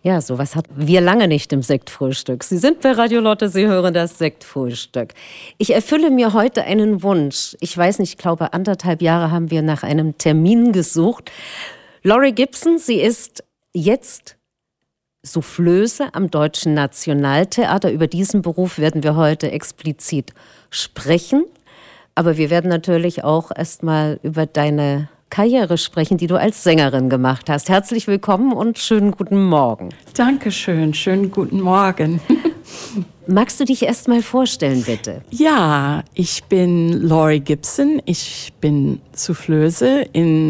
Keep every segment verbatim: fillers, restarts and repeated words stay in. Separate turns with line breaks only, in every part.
Ja, sowas hatten wir lange nicht im Sektfrühstück. Sie sind bei Radio Lotte, Sie hören das Sektfrühstück. Ich erfülle mir heute einen Wunsch. Ich weiß nicht, ich glaube, anderthalb Jahre haben wir nach einem Termin gesucht. Laurie Gibson, sie ist jetzt Soufflöse am Deutschen Nationaltheater. Über diesen Beruf werden wir heute explizit sprechen. Aber wir werden natürlich auch erstmal über deine Karriere sprechen, die du als Sängerin gemacht hast. Herzlich willkommen und schönen guten Morgen.
Dankeschön, schönen guten Morgen.
Magst du dich erst mal vorstellen, bitte?
Ja, ich bin Laurie Gibson. Ich bin Soufflöse in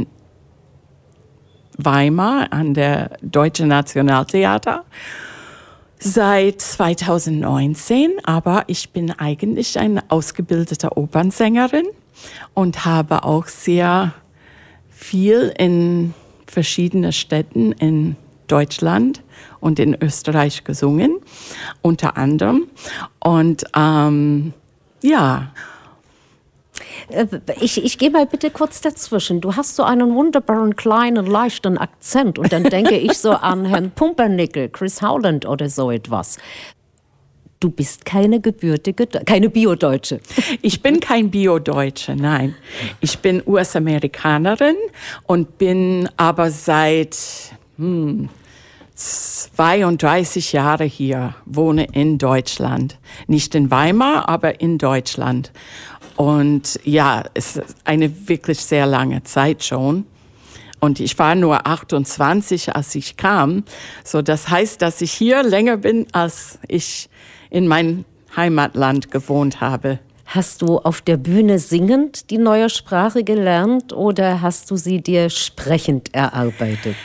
Weimar an der Deutschen Nationaltheater seit zweitausendneunzehn. Aber ich bin eigentlich eine ausgebildete Opernsängerin und habe auch sehr viel in verschiedenen Städten in Deutschland und in Österreich gesungen, unter anderem. Und ähm, ja.
Ich, ich gehe mal bitte kurz dazwischen. Du hast so einen wunderbaren, kleinen, leichten Akzent. Und dann denke ich so an Herrn Pumpernickel, Chris Howland oder so etwas. Du bist keine gebürtige, keine Bio-Deutsche.
Ich bin kein Bio-Deutsche, nein. Ich bin U S-Amerikanerin und bin aber seit hm, zweiunddreißig Jahren hier, wohne in Deutschland. Nicht in Weimar, aber in Deutschland. Und ja, es ist eine wirklich sehr lange Zeit schon. Und ich war nur achtundzwanzig, als ich kam. So, das heißt, dass ich hier länger bin, als ich in meinem Heimatland gewohnt habe.
Hast du auf der Bühne singend die neue Sprache gelernt oder hast du sie dir sprechend erarbeitet?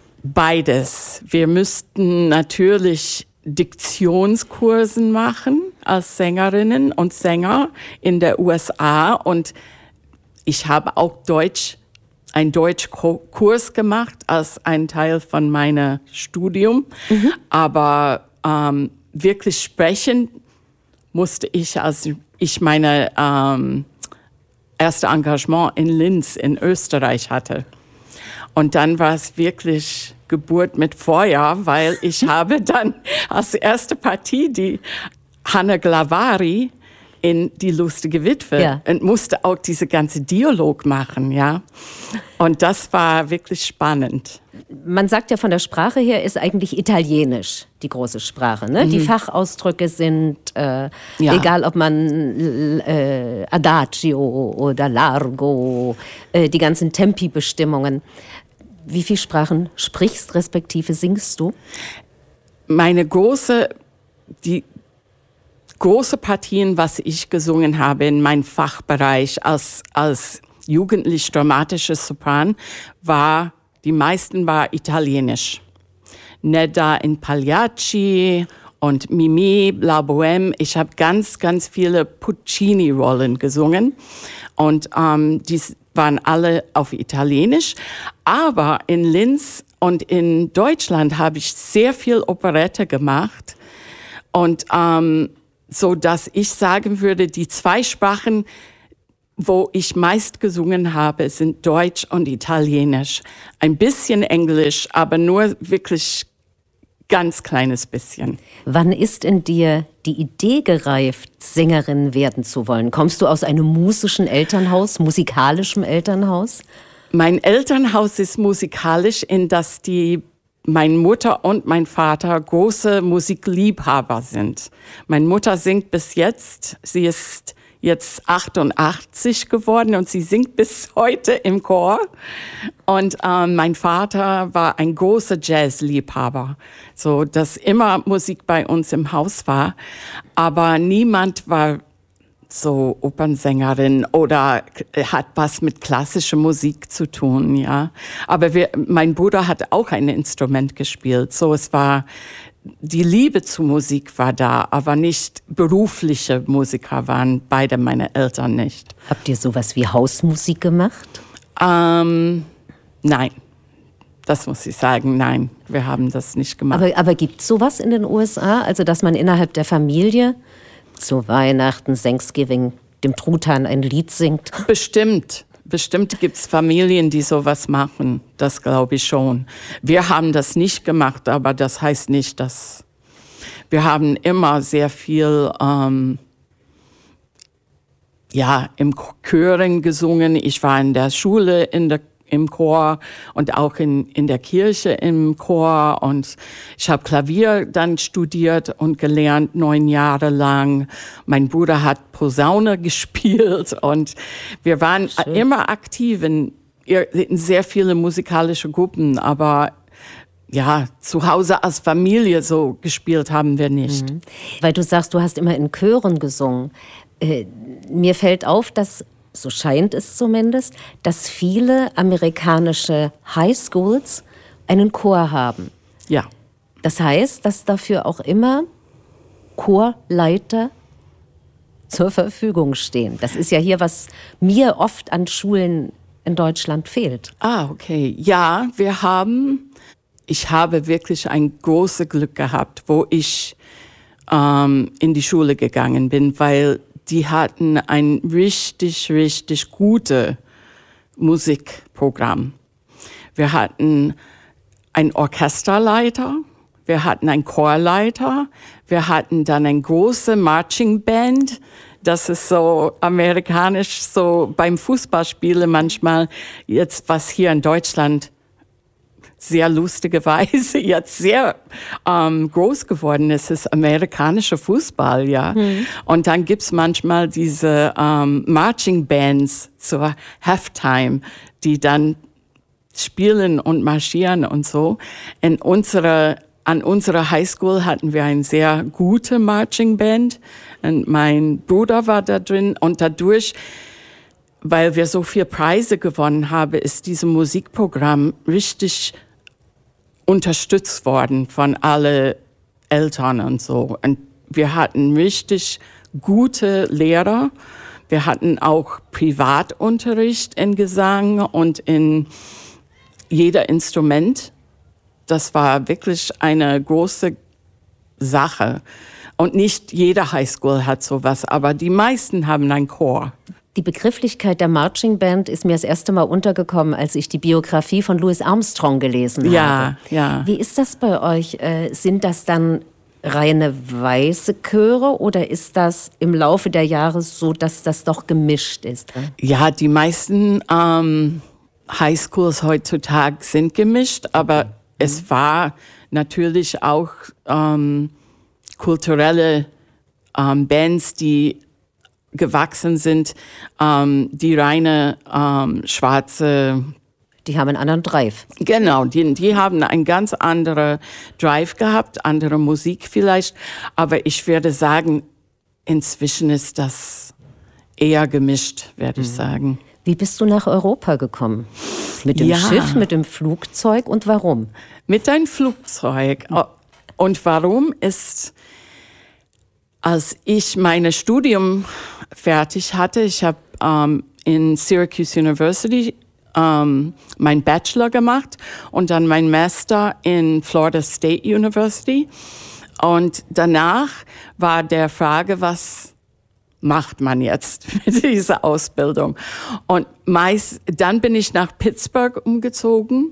Beides. Wir müssten natürlich Diktionskursen machen als Sängerinnen und Sänger in der U S A. Und ich habe auch Deutsch, einen Deutschkurs gemacht als ein Teil von meinem Studium. Mhm. Aber ähm, wirklich sprechen musste ich, als ich meine ähm, erste Engagement in Linz in Österreich hatte. Und dann war es wirklich Geburt mit Feuer, weil ich habe dann als erste Partie die Hanna Glavari in Die lustige Witwe, ja, und musste auch diese ganze Dialog machen, ja. Und das war wirklich spannend.
Man sagt ja, von der Sprache her ist eigentlich Italienisch die große Sprache, ne? Mhm. Die Fachausdrücke sind, äh, ja, egal ob man äh, Adagio oder Largo, äh, die ganzen Tempi-Bestimmungen. Wie viele Sprachen sprichst, respektive singst du?
Meine große, die große Partien, was ich gesungen habe in meinem Fachbereich als, als jugendlich dramatisches Sopran, war, die meisten war Italienisch. Nedda in Pagliacci und Mimi, La Bohème. Ich habe ganz, ganz viele Puccini-Rollen gesungen und ähm, die waren alle auf Italienisch. Aber in Linz und in Deutschland habe ich sehr viel Operette gemacht und ähm, so dass ich sagen würde, die zwei Sprachen, wo ich meist gesungen habe, sind Deutsch und Italienisch. Ein bisschen Englisch, aber nur wirklich ganz kleines bisschen.
Wann ist in dir die Idee gereift, Sängerin werden zu wollen? Kommst du aus einem musischen Elternhaus, musikalischem Elternhaus?
Mein Elternhaus ist musikalisch, in das die meine Mutter und mein Vater große Musikliebhaber sind. Meine Mutter singt bis jetzt. Sie ist jetzt achtundachtzig geworden und sie singt bis heute im Chor. Und ähm, mein Vater war ein großer Jazzliebhaber, so dass immer Musik bei uns im Haus war. Aber niemand war so Opernsängerin oder hat was mit klassischer Musik zu tun, ja. Aber wir, mein Bruder hat auch ein Instrument gespielt, so es war, die Liebe zu Musik war da, aber nicht berufliche Musiker waren beide meine Eltern nicht.
Habt ihr sowas wie Hausmusik gemacht?
Ähm, nein. Das muss ich sagen, nein, wir haben das nicht gemacht.
Aber, aber gibt es sowas in den U S A, also dass man innerhalb der Familie zu Weihnachten, Thanksgiving, dem Truthahn ein Lied singt?
Bestimmt. Bestimmt gibt es Familien, die sowas machen. Das glaube ich schon. Wir haben das nicht gemacht, aber das heißt nicht, dass... Wir haben immer sehr viel... Ähm, ja, im Chören gesungen. Ich war in der Schule in der, im Chor und auch in, in der Kirche im Chor. Und ich habe Klavier dann studiert und gelernt, neun Jahre lang. Mein Bruder hat Posaune gespielt und wir waren Schön. immer aktiv in, in sehr viele musikalische Gruppen, aber ja, zu Hause als Familie so gespielt haben wir nicht.
Mhm. Weil du sagst, du hast immer in Chören gesungen. Äh, mir fällt auf, dass, so scheint es zumindest, dass viele amerikanische Highschools einen Chor haben.
Ja.
Das heißt, dass dafür auch immer Chorleiter zur Verfügung stehen. Das ist ja hier, was mir oft an Schulen in Deutschland fehlt.
Ah, okay. Ja, wir haben, ich habe wirklich ein großes Glück gehabt, wo ich ähm, in die Schule gegangen bin, weil die hatten ein richtig, richtig gutes Musikprogramm. Wir hatten einen Orchesterleiter, wir hatten einen Chorleiter, wir hatten dann eine große Marching Band. Das ist so amerikanisch, so beim Fußballspielen manchmal, jetzt was hier in Deutschland sehr lustigerweise jetzt sehr ähm, groß geworden ist, ist amerikanischer Fußball, ja. Mhm. Und dann gibt's manchmal diese ähm, Marching Bands zur Halftime, die dann spielen und marschieren und so. In unserer, an unserer Highschool hatten wir eine sehr gute Marching Band und mein Bruder war da drin und dadurch, weil wir so viele Preise gewonnen haben, ist dieses Musikprogramm richtig unterstützt worden von allen Eltern und so. Und wir hatten richtig gute Lehrer. Wir hatten auch Privatunterricht in Gesang und in jeder Instrument. Das war wirklich eine große Sache. Und nicht jede Highschool hat sowas, aber die meisten haben einen Chor.
Die Begrifflichkeit der Marching Band ist mir das erste Mal untergekommen, als ich die Biografie von Louis Armstrong gelesen
ja,
habe.
Ja.
Wie ist das bei euch? Äh, sind das dann reine weiße Chöre oder ist das im Laufe der Jahre so, dass das doch gemischt ist?
Ja, die meisten ähm, Highschools heutzutage sind gemischt, aber mhm. es war natürlich auch ähm, kulturelle ähm, Bands, die gewachsen sind, ähm, die reine ähm, schwarze...
Die haben einen anderen Drive.
Genau, die, die haben einen ganz anderen Drive gehabt, andere Musik vielleicht. Aber ich würde sagen, inzwischen ist das eher gemischt, werde ich sagen.
Wie bist du nach Europa gekommen? Mit dem
ja.
Schiff, mit dem Flugzeug und warum?
Mit einem Flugzeug. Und warum ist... Als ich mein Studium fertig hatte, ich habe ähm, in Syracuse University ähm, mein Bachelor gemacht und dann mein Master in Florida State University. Und danach war der Frage, was macht man jetzt mit dieser Ausbildung? Und meist, dann bin ich nach Pittsburgh umgezogen.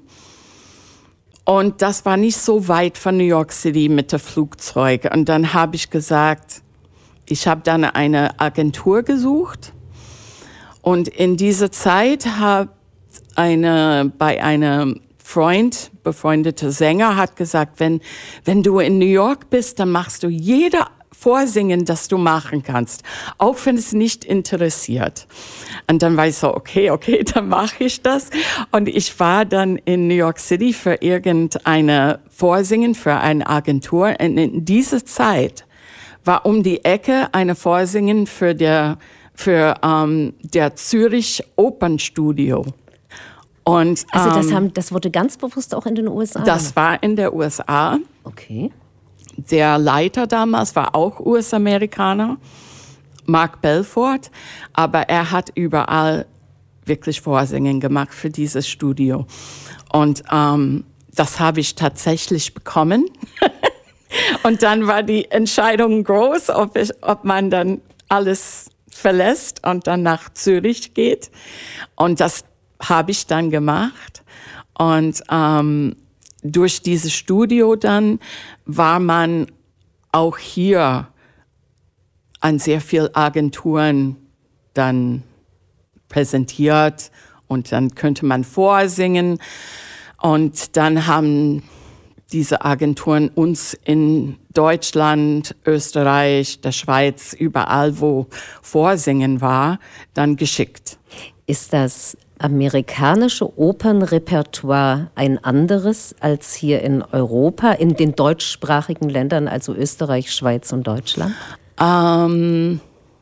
Und das war nicht so weit von New York City mit dem Flugzeug. Und dann habe ich gesagt, ich habe dann eine Agentur gesucht. Und in dieser Zeit hat eine, bei einem Freund, befreundeter Sänger, hat gesagt, wenn, wenn du in New York bist, dann machst du jeder Vorsingen, das du machen kannst, auch wenn es nicht interessiert. Und dann war ich so, okay, okay, dann mache ich das. Und ich war dann in New York City für irgendeine Vorsingen, für eine Agentur. Und in dieser Zeit war um die Ecke eine Vorsingen für der, für ähm, der Zürich Opernstudio. Und,
also das,
ähm,
haben, das wurde ganz bewusst auch in den U S A?
Das war in der U S A.
Okay.
Der Leiter damals war auch U S-Amerikaner, Mark Belfort, aber er hat überall wirklich Vorsingen gemacht für dieses Studio. Und ähm, das habe ich tatsächlich bekommen. Und dann war die Entscheidung groß, ob, ich, ob man dann alles verlässt und dann nach Zürich geht. Und das habe ich dann gemacht. Und ähm, durch dieses Studio dann war man auch hier an sehr vielen Agenturen dann präsentiert und dann könnte man vorsingen. Und dann haben diese Agenturen uns in Deutschland, Österreich, der Schweiz, überall, wo Vorsingen war, dann geschickt.
Ist das amerikanische Opernrepertoire ein anderes als hier in Europa, in den deutschsprachigen Ländern, also Österreich, Schweiz und Deutschland?
Ähm,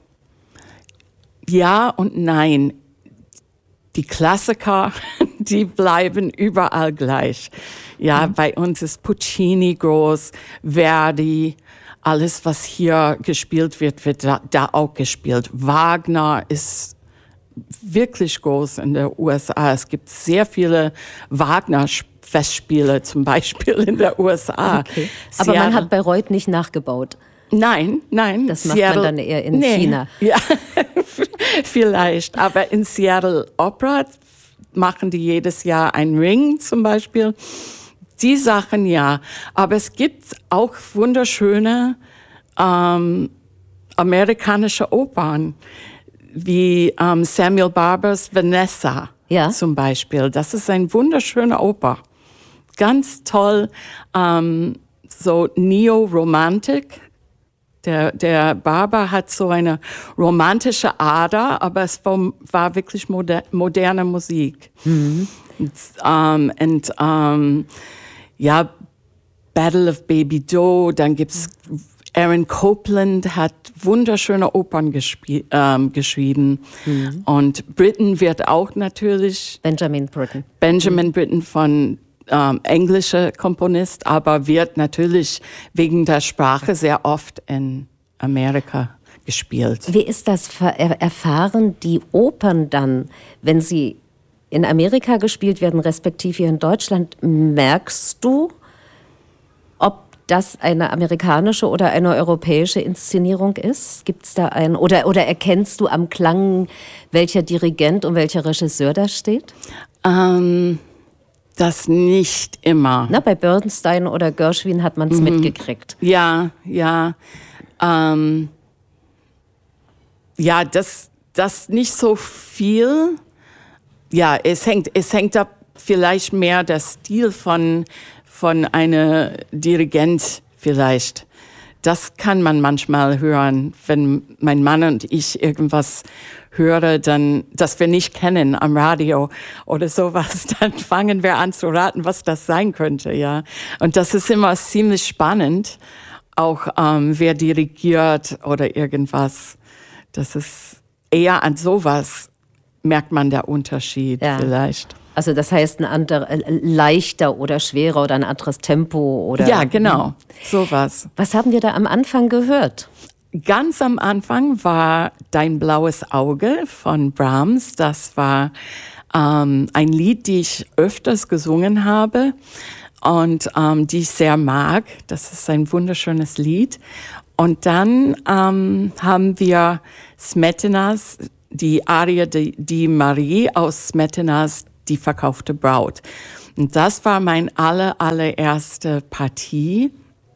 ja und nein. Die Klassiker, die bleiben überall gleich. Ja, mhm. Bei uns ist Puccini groß, Verdi, alles, was hier gespielt wird, wird da, da auch gespielt. Wagner ist wirklich groß in der U S A. Es gibt sehr viele Wagner-Festspiele zum Beispiel in der U S A.
Okay. Aber man hat Bayreuth nicht nachgebaut.
Nein, nein.
Das macht Seattle, man dann eher in nee, China.
Ja, vielleicht. Aber in Seattle Opera machen die jedes Jahr ein Ring zum Beispiel. Die Sachen ja. Aber es gibt auch wunderschöne ähm, amerikanische Opern, wie ähm, Samuel Barbers Vanessa ja. zum Beispiel. Das ist ein wunderschöner Oper. Ganz toll. Ähm, so Neo-Romantik. Der, der Barber hat so eine romantische Ader, aber es war, war wirklich moder, moderne Musik. Mhm. Und, um, und um, ja, Battle of Baby Doe, dann gibt's Aaron Copland hat wunderschöne Opern gespie- ähm, geschrieben. Mhm. Und Britten wird auch natürlich...
Benjamin Britten.
Benjamin
mhm.
Britten von... Ähm, englischer Komponist, aber wird natürlich wegen der Sprache sehr oft in Amerika gespielt.
Wie ist das? Erfahren die Opern dann, wenn sie in Amerika gespielt werden, respektive hier in Deutschland, merkst du, ob das eine amerikanische oder eine europäische Inszenierung ist? Gibt's da ein, oder, oder erkennst du am Klang, welcher Dirigent und welcher Regisseur da steht?
Ähm... Das nicht immer.
Na, bei Bernstein oder Gershwin hat man es mhm. mitgekriegt.
Ja, ja. Ähm, ja, das, das nicht so viel. Ja, es hängt, es hängt ab vielleicht mehr der Stil von, von einer Dirigent vielleicht. Das kann man manchmal hören, wenn mein Mann und ich irgendwas höre, dann, das wir nicht kennen am Radio oder sowas, dann fangen wir an zu raten, was das sein könnte, ja. Und das ist immer ziemlich spannend, auch ähm, wer dirigiert oder irgendwas. Das ist eher an sowas merkt man der Unterschied ja. vielleicht.
Also das heißt ein anderer, äh, leichter oder schwerer oder ein anderes Tempo oder.
Ja, genau, sowas.
Was haben wir da am Anfang gehört?
Ganz am Anfang war Dein blaues Auge von Brahms. Das war ähm, ein Lied, die ich öfters gesungen habe und ähm, die ich sehr mag. Das ist ein wunderschönes Lied. Und dann ähm, haben wir Smetinas, die Arie die, die Marie aus Smetinas Die verkaufte Braut. Und das war meine aller, allererste Partie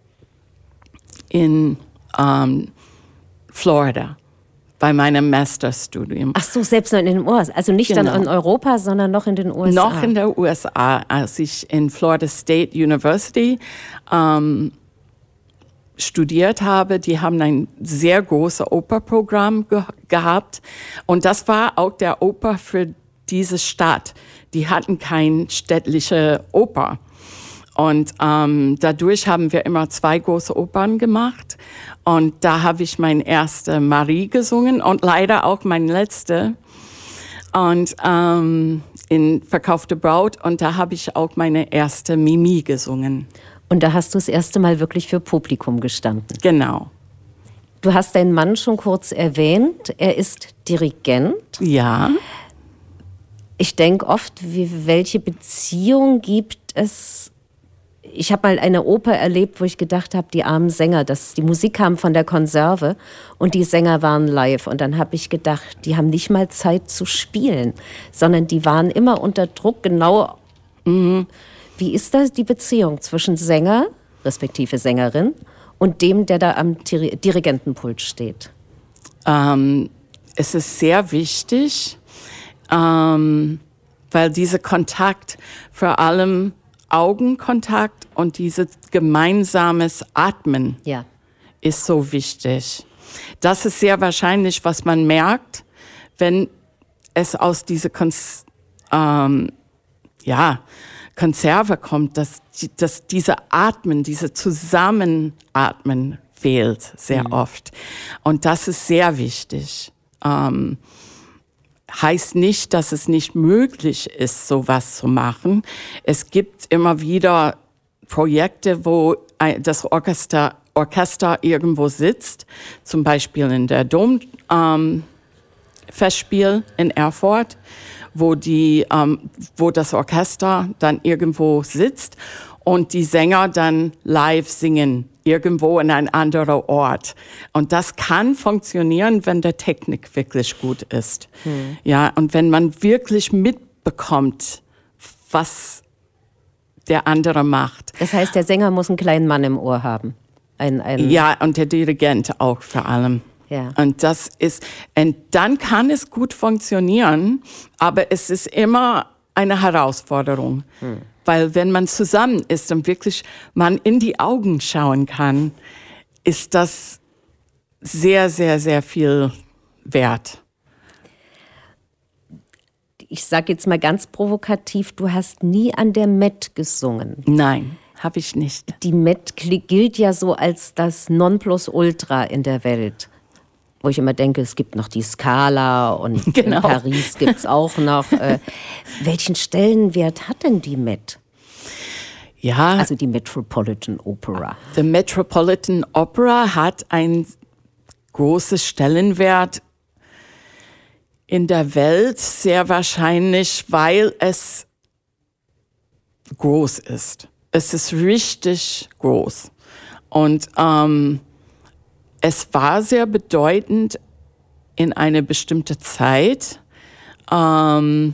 in ähm, Florida, bei meinem Masterstudium.
Ach so, selbst noch in den U S A. Also nicht genau. dann in Europa, sondern noch in den U S A.
Noch in der U S A, als ich in Florida State University ähm, studiert habe. Die haben ein sehr großes Operprogramm ge- gehabt. Und das war auch der Oper für diese Stadt. Die hatten keine städtliche Oper. Und ähm, dadurch haben wir immer zwei große Opern gemacht. Und da habe ich meine erste Marie gesungen und leider auch meine letzte. Und ähm, in Verkaufte Braut. Und da habe ich auch meine erste Mimi gesungen.
Und da hast du das erste Mal wirklich für Publikum gestanden.
Genau.
Du hast deinen Mann schon kurz erwähnt. Er ist Dirigent.
Ja.
Ich denke oft, wie, welche Beziehung gibt es ich habe mal eine Oper erlebt, wo ich gedacht habe, die armen Sänger, das, die Musik kam von der Konserve und die Sänger waren live. Und dann habe ich gedacht, die haben nicht mal Zeit zu spielen, sondern die waren immer unter Druck, genau. Mhm. Wie ist das, die Beziehung zwischen Sänger, respektive Sängerin, und dem, der da am Dir- Dirigentenpult steht?
Ähm, es ist sehr wichtig, ähm, weil dieser Kontakt, vor allem Augenkontakt und dieses gemeinsames Atmen,
ja.
ist so wichtig. Das ist sehr wahrscheinlich, was man merkt, wenn es aus dieser Kons- ähm, ja, Konserve kommt, dass, dass diese Atmen, diese Zusammenatmen fehlt sehr mhm. oft. Und das ist sehr wichtig. Ähm, heißt nicht, dass es nicht möglich ist, sowas zu machen. Es gibt immer wieder Projekte, wo das Orchester, Orchester irgendwo sitzt, zum Beispiel in der Domfestspiel ähm, in Erfurt, wo, die, ähm, wo das Orchester dann irgendwo sitzt und die Sänger dann live singen, irgendwo in ein anderer Ort. Und das kann funktionieren, wenn der Technik wirklich gut ist. Hm. Ja, und wenn man wirklich mitbekommt, was der andere macht.
Das heißt, der Sänger muss einen kleinen Mann im Ohr haben. Ein, ein
ja, und der Dirigent auch vor allem.
Ja.
Und das ist, und dann kann es gut funktionieren, aber es ist immer eine Herausforderung. Hm. Weil wenn man zusammen ist und wirklich man in die Augen schauen kann, ist das sehr, sehr, sehr viel wert.
Ich sage jetzt mal ganz provokativ, du hast nie an der Met gesungen.
Nein, habe ich nicht.
Die Met gilt ja so als das Nonplusultra in der Welt. Wo ich immer denke, es gibt noch die Scala und genau. In Paris gibt es auch noch. Äh, welchen Stellenwert hat denn die Met?
Ja.
Also die Metropolitan Opera.
Die Metropolitan Opera hat einen großen Stellenwert in der Welt, sehr wahrscheinlich, weil es groß ist. Es ist richtig groß. Und ähm, es war sehr bedeutend in eine bestimmte Zeit. Ähm,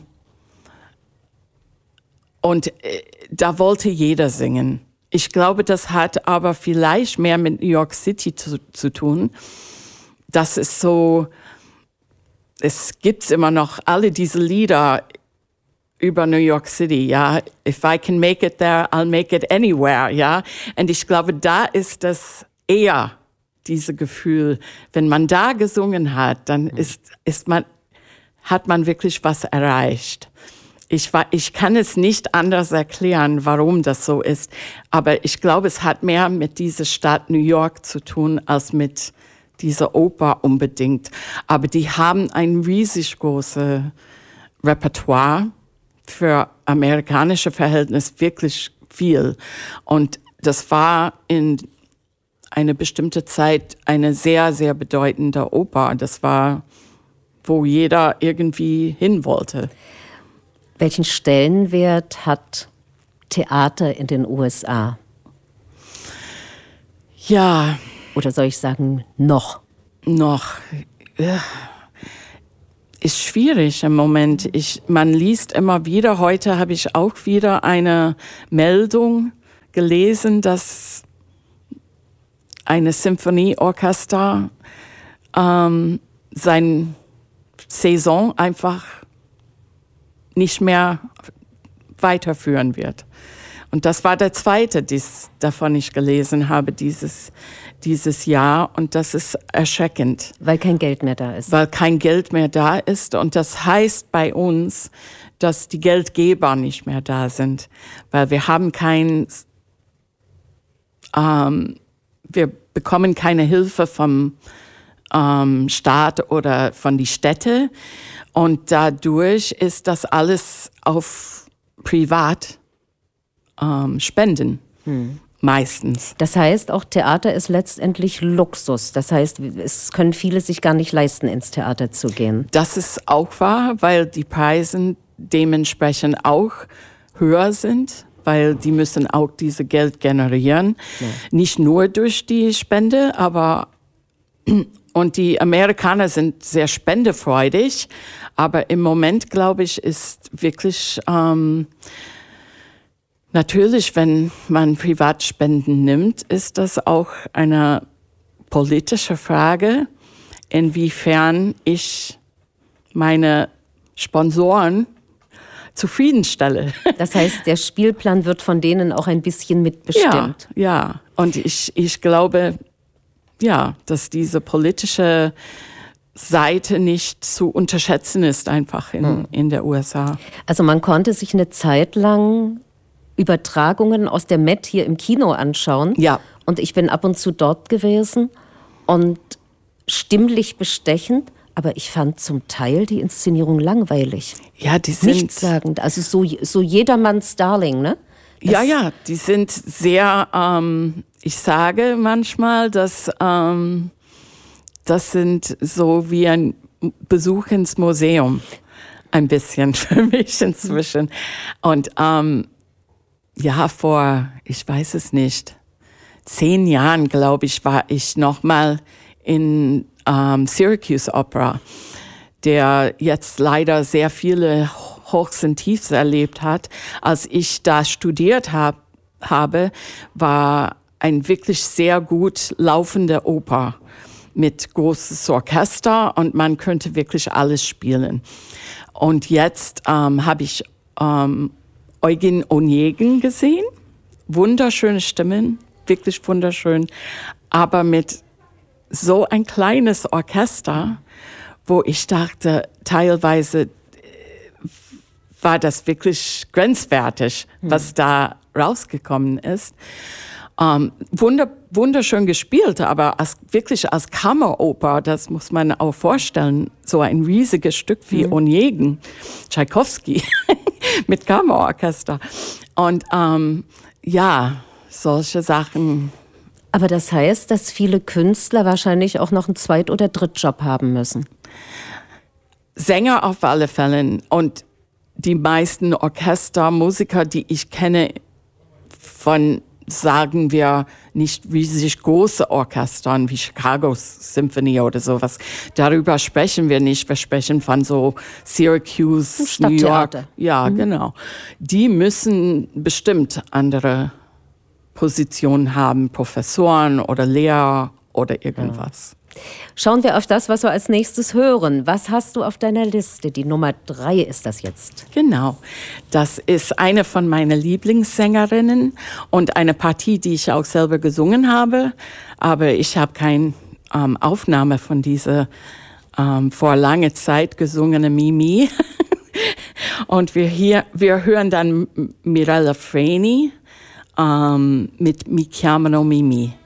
und äh, da wollte jeder singen. Ich glaube, das hat aber vielleicht mehr mit New York City zu, zu tun. Das ist so, es gibt immer noch alle diese Lieder über New York City, ja. If I can make it there, I'll make it anywhere, ja. Und ich glaube, da ist das eher dieses Gefühl, wenn man da gesungen hat, dann ist, ist man, hat man wirklich was erreicht. Ich, war, ich kann es nicht anders erklären, warum das so ist. Aber ich glaube, es hat mehr mit dieser Stadt New York zu tun, als mit dieser Oper unbedingt. Aber die haben ein riesig großes Repertoire für amerikanische Verhältnisse, wirklich viel. Und das war in eine bestimmte Zeit eine sehr, sehr bedeutende Oper. Das war, wo jeder irgendwie hin wollte.
Welchen Stellenwert hat Theater in den U S A?
Ja.
Oder soll ich sagen, noch?
Noch. Ist schwierig im Moment. Ich, man liest immer wieder, heute habe ich auch wieder eine Meldung gelesen, dass eine Symphonieorchester ähm, seine Saison einfach nicht mehr weiterführen wird. Und das war der zweite, dies, davon ich gelesen habe, dieses, dieses Jahr. Und das ist erschreckend.
Weil kein Geld mehr da ist.
Weil kein Geld mehr da ist. Und das heißt bei uns, dass die Geldgeber nicht mehr da sind. Weil wir haben kein, ähm, wir bekommen keine Hilfe vom ähm, Staat oder von den Städten. Und dadurch ist das alles auf privat ähm, Spenden, hm. meistens.
Das heißt, auch Theater ist letztendlich Luxus. Das heißt, es können viele sich gar nicht leisten, ins Theater zu gehen.
Das ist auch wahr, weil die Preise dementsprechend auch höher sind weil die müssen auch diese Geld generieren. Ja. Nicht nur durch die Spende, aber und die Amerikaner sind sehr spendefreudig, aber im Moment, glaube ich, ist wirklich ähm, natürlich, wenn man Privatspenden nimmt, ist das auch eine politische Frage, inwiefern ich meine Sponsoren zufriedenstelle.
Das heißt, der Spielplan wird von denen auch ein bisschen mitbestimmt.
Ja, ja. Und ich, ich glaube, ja, dass diese politische Seite nicht zu unterschätzen ist einfach in, hm. in der U S A.
Also man konnte sich eine Zeit lang Übertragungen aus der Met hier im Kino anschauen.
Ja.
Und ich bin ab und zu dort gewesen und stimmlich bestechend. Aber ich fand zum Teil die Inszenierung langweilig.
Ja, die sind...
Nichtssagend, also so, so jedermanns Darling, ne? Das
ja, ja, die sind sehr, ähm, ich sage manchmal, dass ähm, das sind so wie ein Besuch ins Museum, ein bisschen für mich inzwischen. Und ähm, ja, vor, ich weiß es nicht, zehn Jahren, glaube ich, war ich noch mal in Um, Syracuse Opera, der jetzt leider sehr viele Hochs und Tiefs erlebt hat. Als ich da studiert hab, habe, war ein wirklich sehr gut laufende Oper mit großes Orchester und man könnte wirklich alles spielen. Und jetzt um, habe ich um, Eugen Onegin gesehen. Wunderschöne Stimmen, wirklich wunderschön, aber mit so ein kleines Orchester, wo ich dachte, teilweise war das wirklich grenzwertig, hm. was da rausgekommen ist. Ähm, wunder, wunderschön gespielt, aber als, wirklich als Kammeroper, das muss man auch vorstellen, so ein riesiges Stück wie hm. Onegin, Tschaikowski mit Kammerorchester. Und ähm, ja, solche Sachen.
Aber das heißt, dass viele Künstler wahrscheinlich auch noch einen Zweit- oder Drittjob haben müssen.
Sänger auf alle Fälle. Und die meisten Orchestermusiker, die ich kenne, von, sagen wir, nicht riesig große Orchestern wie Chicago Symphony oder sowas. Darüber sprechen wir nicht. Wir sprechen von so Syracuse, New York. Ja, mhm. genau. Die müssen bestimmt andere Positionen haben, Professoren oder Lehrer oder irgendwas.
Ja. Schauen wir auf das, was wir als nächstes hören. Was hast du auf deiner Liste? Die Nummer drei ist das jetzt.
Genau. Das ist eine von meinen Lieblingssängerinnen und eine Partie, die ich auch selber gesungen habe. Aber ich habe keine ähm, Aufnahme von dieser ähm, vor langer Zeit gesungene Mimi. Und wir, hier, wir hören dann Mirella Freni Um, mit Mi chiamano Mimi.